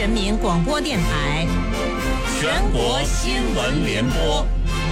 人民广播电台全国新闻联播。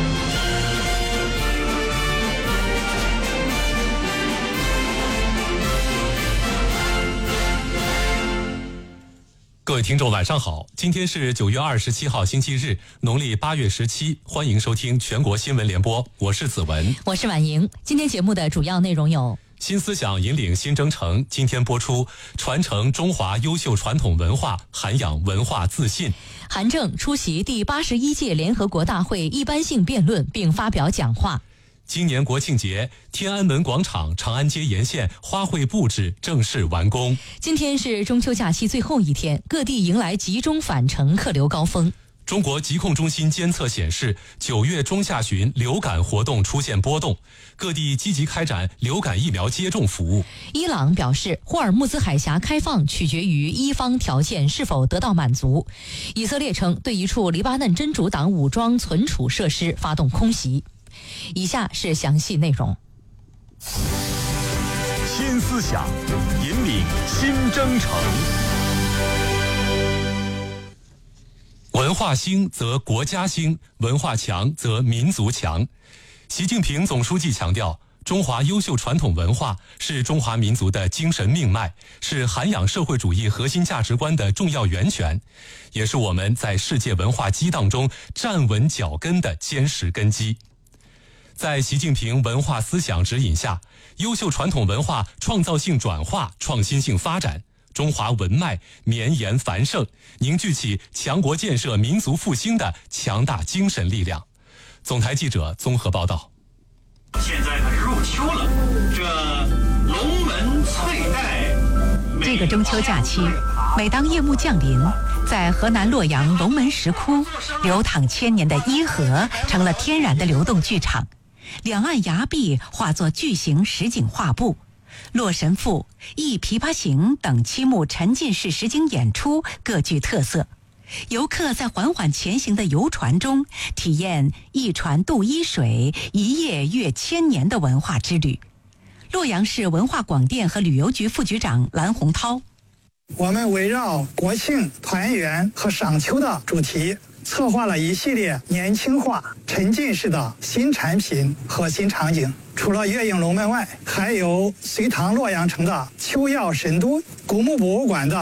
各位听众晚上好，今天是9月27号星期日，农历8月17，欢迎收听全国新闻联播，我是子文， 我是婉莹。今天节目的主要内容有： 新思想引领新征程，今天播出传承中华优秀传统文化，涵养文化自信。 韩正出席第81届联合国大会一般性辩论并发表讲话。 今年国庆节，天安门广场、长安街沿线花卉布置正式完工。 今天是中秋假期最后一天，各地迎来集中返程客流高峰。 中国疾控中心监测显示，9月中下旬流感活动出现波动，各地积极开展流感疫苗接种服务。 伊朗表示，霍尔木兹海峡开放取决于伊方条件是否得到满足。以色列称对一处黎巴嫩真主党武装存储设施发动空袭。以下是详细内容。 新思想引领新征程。 文化兴则国家兴，文化强则民族强。习近平总书记强调，中华优秀传统文化是中华民族的精神命脉，是涵养社会主义核心价值观的重要源泉，也是我们在世界文化激荡中站稳脚跟的坚实根基。在习近平文化思想指引下，优秀传统文化创造性转化、创新性发展，中华文脉绵延繁盛，凝聚起强国建设、民族复兴的强大精神力量。总台记者综合报道。 现在可是入秋了，这龙门翠带。 这个中秋假期，每当夜幕降临，在河南洛阳龙门石窟，流淌千年的伊河成了天然的流动剧场。两岸崖壁化作巨型实景画布，《洛神赋》《忆琵琶行》等7幕沉浸式实景演出各具特色。游客在缓缓前行的游船中，体验一船渡伊水，一夜阅千年的文化之旅。洛阳市文化广电和旅游局副局长蓝洪涛： 我们围绕国庆、团圆和赏秋的主题，策划了一系列年轻化、沉浸式的新产品和新场景。除了月影龙门外，还有隋唐洛阳城的秋曜神都、古墓博物馆的